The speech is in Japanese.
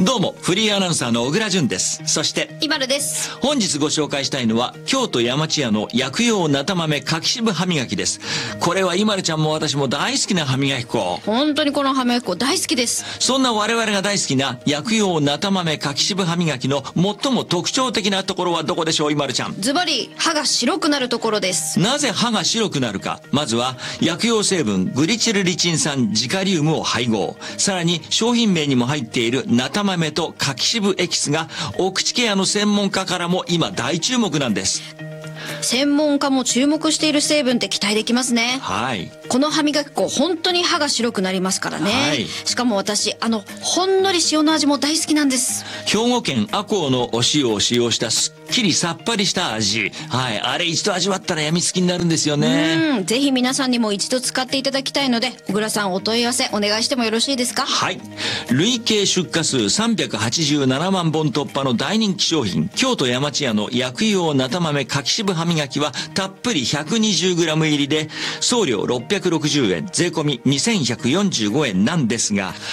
どうも、フリーアナウンサーの小倉淳です。そして、 今るです。 本日ご紹介したいのは、京都山千屋の薬用なた豆柿渋歯磨きです。これは今るちゃんも私も大好きな歯磨き粉。 本当にこの歯磨き粉大好きです。 そんな我々が大好きな薬用なた豆柿渋歯磨きの最も特徴的なところはどこでしょう、今るちゃん。 ズバリ、歯が白くなるところです。 なぜ歯が白くなるか。まずは、薬用成分グリチルリチン酸ジカリウムを配合。さらに、商品名にも入っているなた豆と柿渋エキスがお口ケアの専門家からも今大注目なんです。 専門家も注目している成分って期待できますね。 はい。 この歯磨き粉本当に歯が白くなりますからね。 はい。 しかも私ほんのり塩の味も大好きなんです。 兵庫県赤穂のお塩を使用したすっきりさっぱりした味。はい。あれ一度味わったら病みつきになるんですよね。 ぜひ皆さんにも一度使っていただきたいので、小倉さんお問い合わせお願いしてもよろしいですか？ はい。累計出荷数387万本突破の大人気商品、京都山千屋の薬用なた豆柿渋歯磨きはたっぷり 120g 入りで送料660円、税込み2145円なんですが、